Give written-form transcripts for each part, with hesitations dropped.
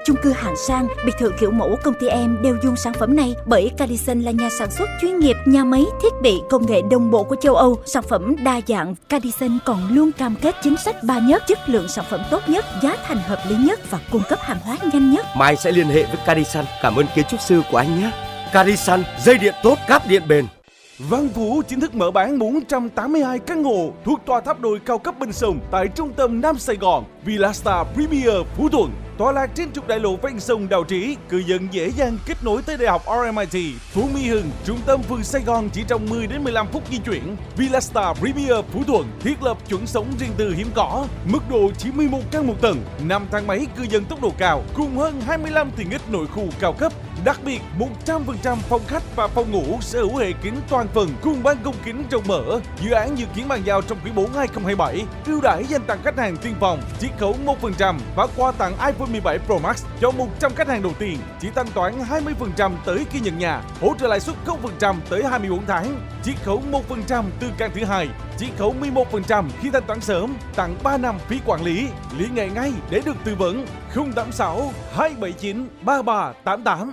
chung cư hạng sang, biệt thự kiểu mẫu công ty em đều dùng sản phẩm này bởi Cadison là nhà sản xuất chuyên nghiệp, nhà máy thiết bị công nghệ đồng bộ của châu Âu. Sản phẩm đa dạng, Cadison còn luôn cam kết chính sách 3 nhất, chất lượng sản phẩm tốt nhất, giá thành hợp lý nhất và cung cấp hàng hóa nhanh nhất. Mai sẽ liên hệ với Cadison. Cảm ơn kiến trúc sư của anh nhé. Cadison, dây điện tốt, cáp điện bền. Văn Vũ chính thức mở bán 482 căn hộ thuộc tòa tháp đồi cao cấp bên sông tại trung tâm Nam Sài Gòn, Villa Star Premier Phú Thuận. Tọa lạc trên trục đại lộ ven sông Đào Trĩ, cư dân dễ dàng kết nối tới Đại học RMIT, Phú Mỹ Hưng, trung tâm phường Sài Gòn chỉ trong 10 đến 15 phút di chuyển. Villa Star Premier Phú Thuận thiết lập chuẩn sống riêng tư hiếm có, mức độ chỉ 11 căn một tầng, 5 thang máy cư dân tốc độ cao, cùng hơn 25 tiện ích nội khu cao cấp. Đặc biệt, 100% phòng khách và phòng ngủ sở hữu hệ kính toàn phần cùng ban công kính rộng mở. Dự án dự kiến bàn giao trong quý 4 2027. Ưu đãi dành tặng khách hàng tiên phong, chiết khấu 1% và quà tặng iPhone 17 Pro Max cho 100 khách hàng đầu tiên. Chỉ thanh toán 20% tới khi nhận nhà, hỗ trợ lãi suất 0% tới 24 tháng, chiết khấu 1% từ căn thứ hai, chiết khấu 11% khi thanh toán sớm, tặng 3 năm phí quản lý. Liên hệ ngay để được tư vấn. 086 279 3388.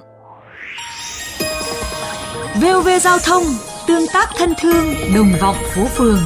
VOV Giao thông, tương tác thân thương, đồng vọng phố phường.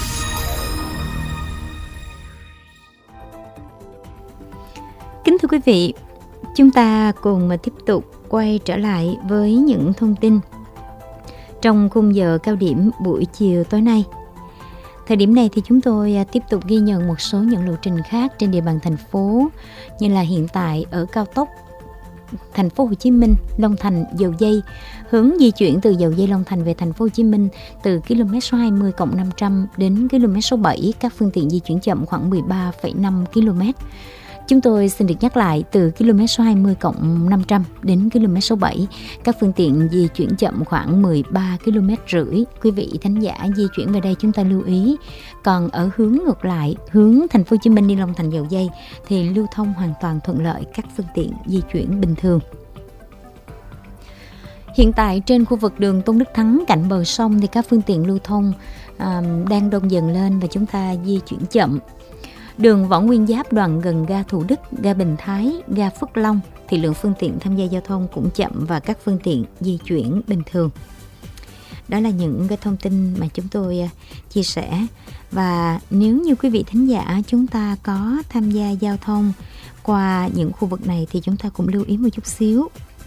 Kính thưa quý vị, chúng ta cùng tiếp tục quay trở lại với những thông tin trong khung giờ cao điểm buổi chiều tối nay. Thời điểm này thì chúng tôi tiếp tục ghi nhận một số những lộ trình khác trên địa bàn thành phố, như là hiện tại ở cao tốc Thành phố Hồ Chí Minh Long Thành Dầu Giây, hướng di chuyển từ Dầu Giây Long Thành về Thành phố Hồ Chí Minh từ km số 20+500 đến km số 7, các phương tiện di chuyển chậm khoảng 13,5 km. Chúng tôi xin được nhắc lại, từ km số 20+500 đến km số 7, các phương tiện di chuyển chậm khoảng 13,5 km. Quý vị thính giả di chuyển về đây chúng ta lưu ý. Còn ở hướng ngược lại, hướng Thành phố Hồ Chí Minh đi Long Thành Dầu Giây thì lưu thông hoàn toàn thuận lợi, các phương tiện di chuyển bình thường. Hiện tại trên khu vực đường Tôn Đức Thắng cạnh bờ sông thì các phương tiện lưu thông đang đông dần lên và chúng ta di chuyển chậm. Đường Võ Nguyên Giáp đoạn gần ga Thủ Đức, ga Bình Thái, ga Phước Long thì lượng phương tiện tham gia giao thông cũng chậm và các phương tiện di chuyển bình thường. Đó là những cái thông tin mà chúng tôi chia sẻ. Và nếu như quý vị thính giả chúng ta có tham gia giao thông qua những khu vực này thì chúng ta cũng lưu ý một chút xíu.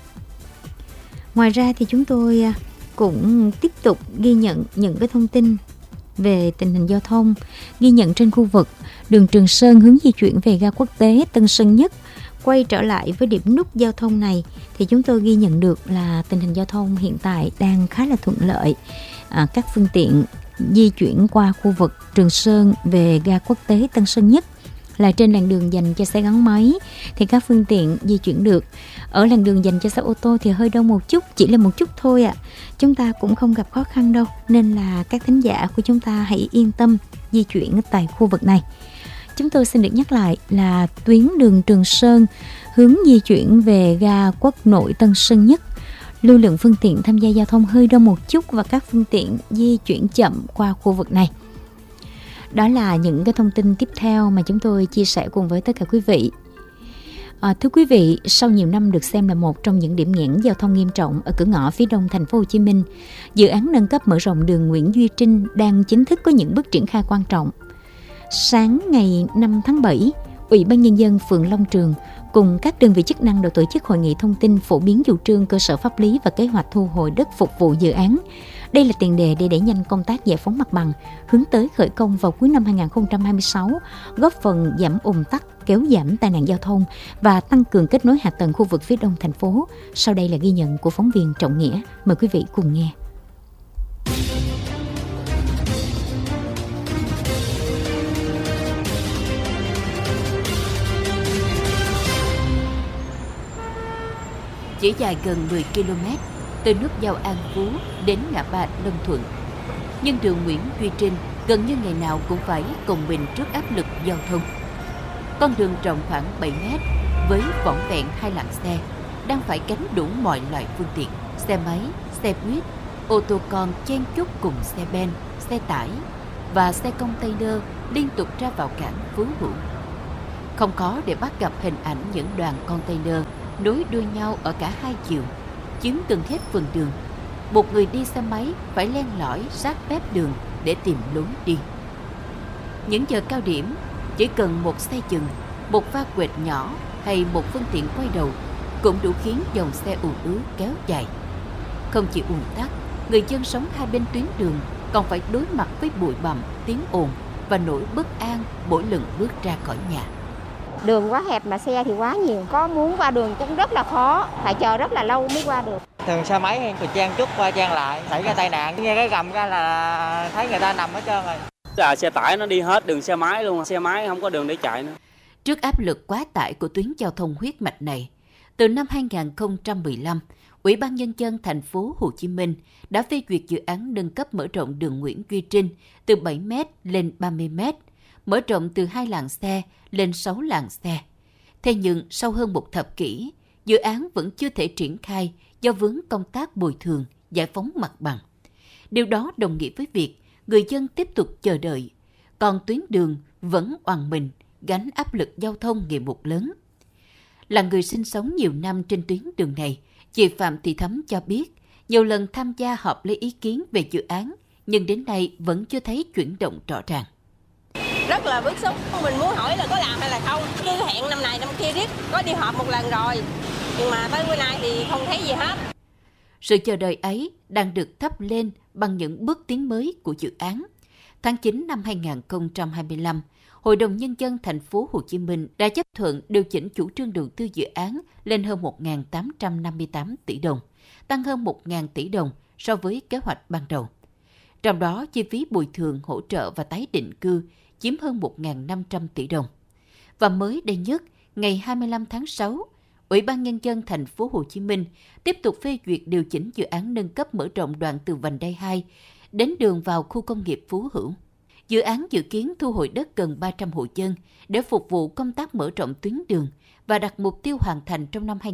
Ngoài ra thì chúng tôi cũng tiếp tục ghi nhận những cái thông tin về tình hình giao thông, ghi nhận trên khu vực đường Trường Sơn hướng di chuyển về ga quốc tế Tân Sơn Nhất. Quay trở lại với điểm nút giao thông này thì chúng tôi ghi nhận được là tình hình giao thông hiện tại đang khá là thuận lợi. Các phương tiện di chuyển qua khu vực Trường Sơn về ga quốc tế Tân Sơn Nhất là trên làn đường dành cho xe gắn máy thì các phương tiện di chuyển được. Ở làn đường dành cho xe ô tô thì hơi đông một chút, chỉ là một chút thôi ạ. Chúng ta cũng không gặp khó khăn đâu, nên là các thính giả của chúng ta hãy yên tâm di chuyển tại khu vực này. Chúng tôi xin được nhắc lại là tuyến đường Trường Sơn hướng di chuyển về ga Quốc Nội Tân Sơn Nhất, lưu lượng phương tiện tham gia giao thông hơi đông một chút và các phương tiện di chuyển chậm qua khu vực này. Đó là những cái thông tin tiếp theo mà chúng tôi chia sẻ cùng với tất cả quý vị. Thưa quý vị, sau nhiều năm được xem là một trong những điểm nghẽn giao thông nghiêm trọng ở cửa ngõ phía đông Thành phố Hồ Chí Minh, dự án nâng cấp mở rộng đường Nguyễn Duy Trinh đang chính thức có những bước triển khai quan trọng. Sáng ngày 5 tháng 7, Ủy ban Nhân dân phường Long Trường cùng các đơn vị chức năng đã tổ chức hội nghị thông tin phổ biến chủ trương, cơ sở pháp lý và kế hoạch thu hồi đất phục vụ dự án. Đây là tiền đề để đẩy nhanh công tác giải phóng mặt bằng, hướng tới khởi công vào cuối năm 2026, góp phần giảm ùn tắc, kéo giảm tai nạn giao thông và tăng cường kết nối hạ tầng khu vực phía đông thành phố. Sau đây là ghi nhận của phóng viên Trọng Nghĩa. Mời quý vị cùng nghe. Chỉ dài gần 10 km từ nút giao An Phú đến ngã ba Long Thuận, nhưng đường Nguyễn Duy Trinh gần như ngày nào cũng phải gồng mình trước áp lực giao thông. Con đường rộng khoảng 7 mét với vỏn vẹn 2 làn xe đang phải gánh đủ mọi loại phương tiện: xe máy, xe buýt, ô tô con chen chúc cùng xe ben, xe tải và xe container liên tục ra vào cảng Phú Hữu. Không khó để bắt gặp hình ảnh những đoàn container nối đuôi nhau ở cả hai chiều, chiếm gần hết phần đường. Một người đi xe máy phải len lỏi sát mép đường để tìm lối đi. Những giờ cao điểm, chỉ cần một xe dừng, một va quẹt nhỏ hay một phương tiện quay đầu cũng đủ khiến dòng xe ùn ứ kéo dài. Không chỉ ùn tắc, người dân sống hai bên tuyến đường còn phải đối mặt với bụi bặm, tiếng ồn và nỗi bất an mỗi lần bước ra khỏi nhà. Đường quá hẹp mà xe thì quá nhiều, có muốn qua đường cũng rất là khó, phải chờ rất là lâu mới qua được. Thường xe máy thì chen chúc qua chen lại, xảy ra tai nạn, nghe cái gầm ra là thấy người ta nằm hết trơn rồi. Là xe tải nó đi hết đường xe máy luôn, xe máy không có đường để chạy nữa. Trước áp lực quá tải của tuyến giao thông huyết mạch này, từ năm 2015, Ủy ban Nhân dân thành phố Hồ Chí Minh đã phê duyệt dự án nâng cấp mở rộng đường Nguyễn Duy Trinh từ 7 m lên 30 m, mở rộng từ 2 làn xe lên 6 làn xe. Thế nhưng sau hơn một thập kỷ, dự án vẫn chưa thể triển khai do vướng công tác bồi thường, giải phóng mặt bằng. Điều đó đồng nghĩa với việc người dân tiếp tục chờ đợi, còn tuyến đường vẫn oằn mình gánh áp lực giao thông ngày một lớn. Là người sinh sống nhiều năm trên tuyến đường này, chị Phạm Thị Thấm cho biết nhiều lần tham gia họp lấy ý kiến về dự án, nhưng đến nay vẫn chưa thấy chuyển động rõ ràng. Rất là bức xúc, mình muốn hỏi là có làm hay là không. Cứ hẹn năm này năm kia riết, có đi họp một lần rồi, nhưng mà tới bữa nay thì không thấy gì hết. Sự chờ đợi ấy đang được thắp lên bằng những bước tiến mới của dự án. Tháng 9 năm 2025, Hội đồng Nhân dân thành phố Hồ Chí Minh đã chấp thuận điều chỉnh chủ trương đầu tư dự án lên hơn 1.858 tỷ đồng, tăng hơn 1.000 tỷ đồng so với kế hoạch ban đầu. Trong đó, chi phí bồi thường, hỗ trợ và tái định cư chiếm hơn 1.500 tỷ đồng. Và mới đây nhất, ngày 25 tháng 6, Ủy ban Nhân dân thành phố Hồ Chí Minh tiếp tục phê duyệt điều chỉnh dự án nâng cấp mở rộng đoạn từ vành đai 2 đến đường vào khu công nghiệp Phú Hữu. Dự án dự kiến thu hồi đất gần 300 hộ dân để phục vụ công tác mở rộng tuyến đường và đặt mục tiêu hoàn thành trong năm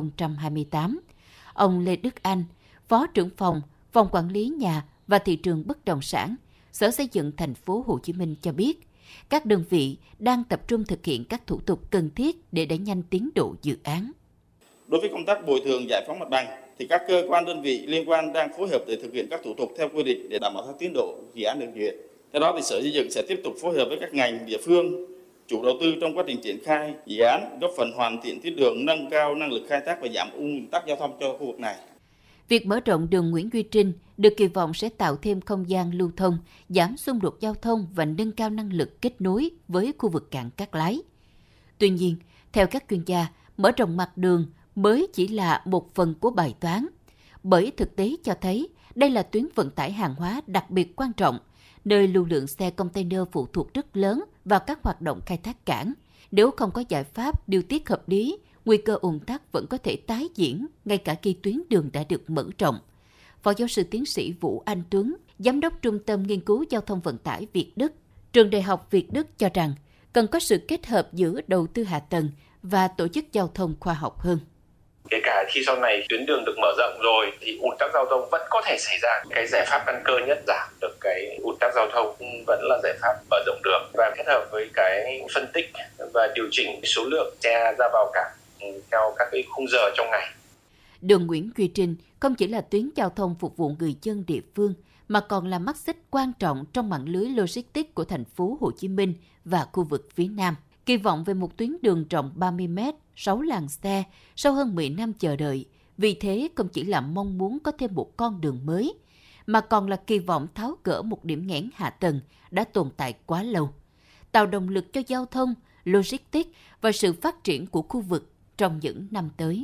2028. Ông Lê Đức Anh, Phó trưởng phòng Quản lý nhà và thị trường bất động sản, Sở Xây dựng thành phố Hồ Chí Minh cho biết, các đơn vị đang tập trung thực hiện các thủ tục cần thiết để đẩy nhanh tiến độ dự án. Đối với công tác bồi thường giải phóng mặt bằng, thì các cơ quan đơn vị liên quan đang phối hợp để thực hiện các thủ tục theo quy định để đảm bảo theo tiến độ dự án được duyệt. Theo đó, thì Sở Xây dựng sẽ tiếp tục phối hợp với các ngành địa phương, chủ đầu tư trong quá trình triển khai dự án, góp phần hoàn thiện tuyến đường, nâng cao năng lực khai thác và giảm ùn tắc giao thông cho khu vực này. Việc mở rộng đường Nguyễn Duy Trinh được kỳ vọng sẽ tạo thêm không gian lưu thông, giảm xung đột giao thông và nâng cao năng lực kết nối với khu vực cảng Cát Lái. Tuy nhiên, theo các chuyên gia, mở rộng mặt đường mới chỉ là một phần của bài toán, bởi thực tế cho thấy đây là tuyến vận tải hàng hóa đặc biệt quan trọng, nơi lưu lượng xe container phụ thuộc rất lớn vào các hoạt động khai thác cảng. Nếu không có giải pháp điều tiết hợp lý, nguy cơ ùn tắc vẫn có thể tái diễn ngay cả khi tuyến đường đã được mở rộng. Phó giáo sư tiến sĩ Vũ Anh Tuấn, Giám đốc Trung tâm Nghiên cứu Giao thông Vận tải Việt Đức, Trường Đại học Việt Đức cho rằng cần có sự kết hợp giữa đầu tư hạ tầng và tổ chức giao thông khoa học hơn. Kể cả khi sau này tuyến đường được mở rộng rồi thì ùn tắc giao thông vẫn có thể xảy ra. Cái giải pháp căn cơ nhất giảm được cái ùn tắc giao thông vẫn là giải pháp mở rộng đường và kết hợp với cái phân tích và điều chỉnh số lượng xe ra vào cảng theo các cái khung giờ trong ngày. Đường Nguyễn Duy Trinh không chỉ là tuyến giao thông phục vụ người dân địa phương mà còn là mắt xích quan trọng trong mạng lưới logistics của thành phố Hồ Chí Minh và khu vực phía Nam. Kỳ vọng về một tuyến đường rộng 30 m, 6 làn xe sau hơn 10 năm chờ đợi. Vì thế không chỉ là mong muốn có thêm một con đường mới, mà còn là kỳ vọng tháo gỡ một điểm nghẽn hạ tầng đã tồn tại quá lâu, tạo động lực cho giao thông, logistics và sự phát triển của khu vực trong những năm tới.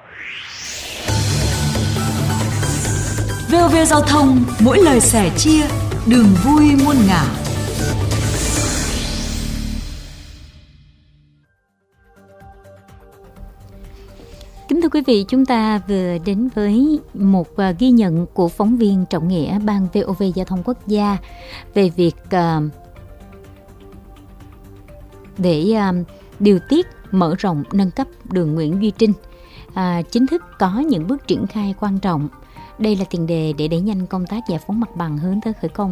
VOV Giao thông, mỗi lời sẻ chia, đường vui muôn ngả. Kính thưa quý vị, chúng ta vừa đến với một ghi nhận của phóng viên Trọng Nghĩa, Ban VOV Giao thông Quốc gia về việc để điều tiết mở rộng nâng cấp đường Nguyễn Duy Trinh chính thức có những bước triển khai quan trọng. Đây là tiền đề để đẩy nhanh công tác giải phóng mặt bằng hướng tới khởi công